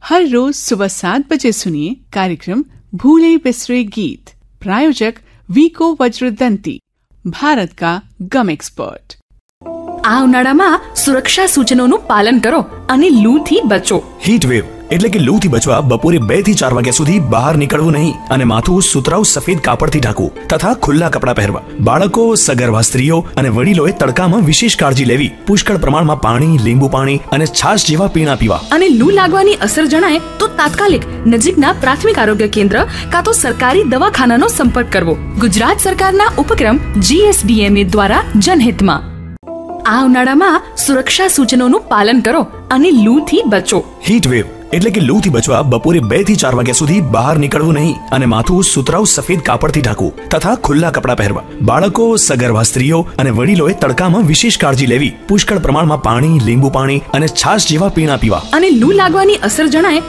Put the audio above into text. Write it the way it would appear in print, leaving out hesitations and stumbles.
हर रोज सुबह 7 बजे सुनिए कार्यक्रम भूले बिसरे गीत। प्रायोजक वीको वज्रदंती, भारत का गम एक्सपर्ट। આ ઉનાળામાં સુરક્ષા સૂચનોનું પાલન કરો અને લૂથી બચો। હીટ વેવ એટલે કે લૂથી બચવા બપોરે 2 થી 4 વાગ્યા સુધી બહાર નીકળવું નહીં અને માથું સુતરાઉ સફેદ કાપડથી ઢાંકવું તથા ખુલ્લા કપડાં પહેરવા। બાળકો, સગર્ભા સ્ત્રીઓ અને વડીલોએ તડકામાં વિશેષ કાળજી લેવી। પુષ્કળ પ્રમાણમાં પાણી, લીંબુ પાણી અને છાશ જેવા પીણા પીવા। અને લૂ લાગવાની અસર જણાય તો તાત્કાલિક નજીકના પ્રાથમિક આરોગ્ય કેન્દ્ર કાં તો સરકારી દવાખાનાનો સંપર્ક કરવો। ગુજરાત સરકારના ઉપક્રમ GSDMA દ્વારા જનહિતમાં। આ ઉનાળામાં સુરક્ષા સૂચનોનું પાલન કરો અને લૂથી બચો। હીટ વેવ એટલે કે લૂથી બચવા બપોરે 2 થી 4 વાગ્યા સુધી બહાર નીકળવું નહીં અને માથું સુતરાઉ સફેદ કાપડથી ઢાંકવું તથા ખુલ્લા કપડાં પહેરવા। બાળકો, સગર્ભા સ્ત્રીઓ અને વડીલોએ તડકામાં વિશેષ કાળજી લેવી। પુષ્કળ પ્રમાણમાં પાણી, લીંબુ પાણી અને છાશ જેવા પીણા પીવા। અને લૂ લાગવાની અસર જણાય